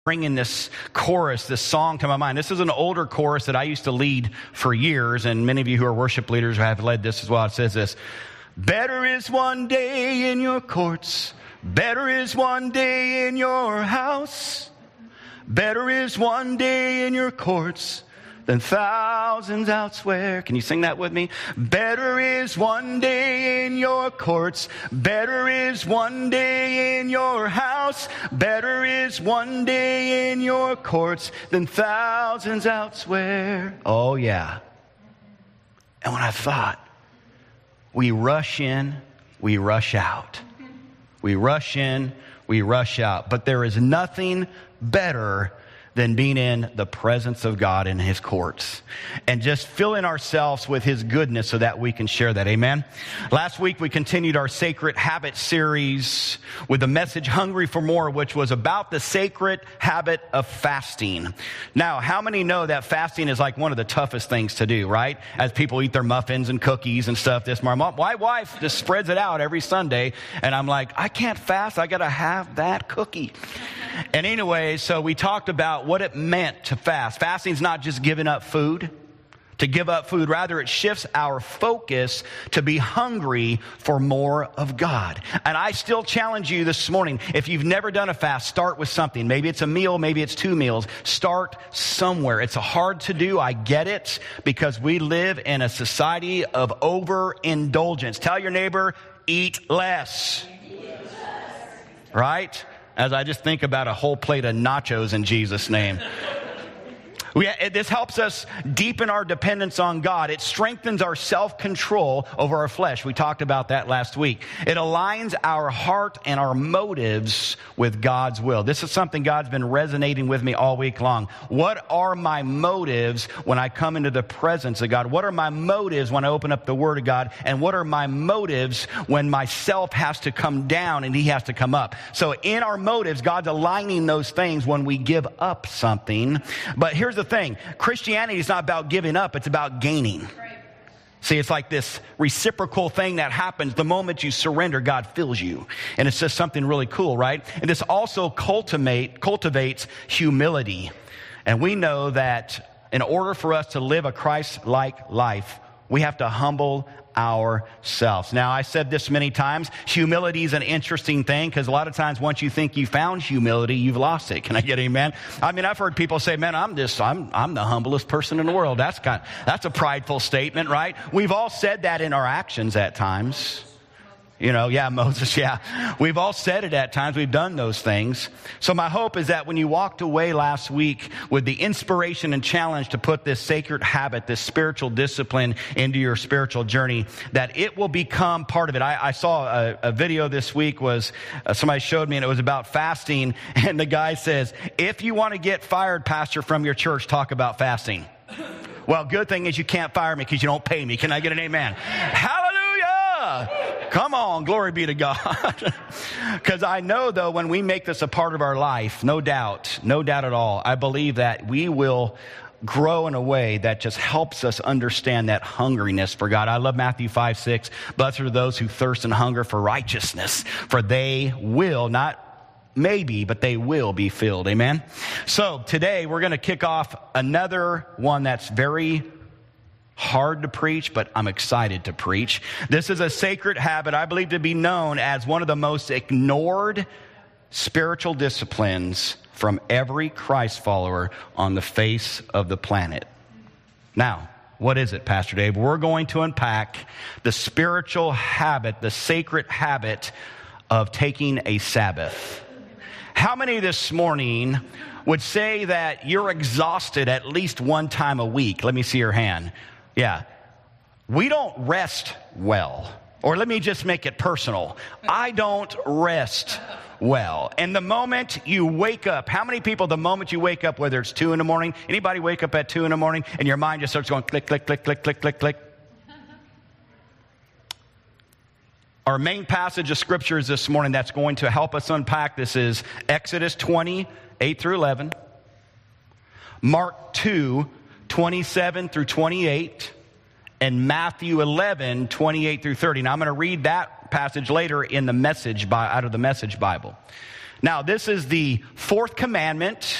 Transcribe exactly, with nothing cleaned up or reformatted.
bringing this chorus, this song to my mind. This is an older chorus that I used to lead for years, and many of you who are worship leaders have led this as well. It says this: better is one day in your courts, better is one day in your house, better is one day in your courts than thousands elsewhere. Can you sing that with me? Better is one day in your courts, better is one day in your house, better is one day in your courts than thousands elsewhere. Oh yeah. And when I thought, we rush in, we rush out. We rush in, we rush out. But there is nothing better than being in the presence of God in His courts and just filling ourselves with His goodness so that we can share that. Amen. Last week we continued our Sacred Habit series with the message Hungry for More, which was about the sacred habit of fasting. Now, how many know that fasting is like one of the toughest things to do, right? As people eat their muffins and cookies and stuff. This, my mom, my wife just spreads it out every Sunday, and I'm like, I can't fast. I got to have that cookie. And anyway, so we talked about what it meant to fast. Fasting is not just giving up food, to give up food. Rather, it shifts our focus to be hungry for more of God. And I still challenge you this morning, if you've never done a fast, start with something. Maybe it's a meal, maybe it's two meals. Start somewhere. It's hard to do, I get it, because we live in a society of overindulgence. Tell your neighbor, eat less. Eat less. Right? As I just think about a whole plate of nachos in Jesus' name. We, this helps us deepen our dependence on God. It strengthens our self-control over our flesh. We talked about that last week. It aligns our heart and our motives with God's will. This is something God's been resonating with me all week long. What are my motives when I come into the presence of God? What are my motives when I open up the Word of God? And what are my motives when myself has to come down and He has to come up? So in our motives, God's aligning those things when we give up something. But here's the The thing, Christianity is not about giving up, it's about gaining. Right. See, it's like this reciprocal thing that happens the moment you surrender. God fills you, and it's just something really cool, right? And this also cultivate cultivates humility, and we know that in order for us to live a Christ-like life, we have to humble ourselves. Now, I said this many times, humility is an interesting thing because a lot of times once you think you found humility, you've lost it. Can I get amen? I mean, I've heard people say, man, I'm just, I'm, I'm the humblest person in the world. That's kind, that's a prideful statement, right? We've all said that in our actions at times. You know, yeah, Moses, yeah. We've all said it at times. We've done those things. So my hope is that when you walked away last week with the inspiration and challenge to put this sacred habit, this spiritual discipline into your spiritual journey, that it will become part of it. I, I saw a, a video this week was, uh, somebody showed me, and it was about fasting. And the guy says, if you want to get fired, pastor, from your church, talk about fasting. Well, good thing is you can't fire me because you don't pay me. Can I get an amen? Hallelujah! Come on, glory be to God. Because I know, though, when we make this a part of our life, no doubt, no doubt at all, I believe that we will grow in a way that just helps us understand that hungriness for God. I love Matthew five six. Blessed are those who thirst and hunger for righteousness, for they will, not maybe, but they will be filled. Amen? So today we're going to kick off another one that's very hard to preach, but I'm excited to preach. This is a sacred habit I believe to be known as one of the most ignored spiritual disciplines from every Christ follower on the face of the planet. Now, what is it, Pastor Dave? We're going to unpack the spiritual habit, the sacred habit of taking a Sabbath. How many this morning would say that you're exhausted at least one time a week? Let me see your hand. Yeah. We don't rest well. Or let me just make it personal. I don't rest well. And the moment you wake up, how many people, the moment you wake up, whether it's two in the morning, anybody wake up at two in the morning and your mind just starts going click, click, click, click, click, click, click? Our main passage of scriptures this morning that's going to help us unpack this is Exodus twenty, eight through eleven, Mark two, twenty-seven through twenty-eight, and Matthew eleven, twenty-eight through thirty. Now I'm going to read that passage later in the message, out of the Message Bible. Now, this is the fourth commandment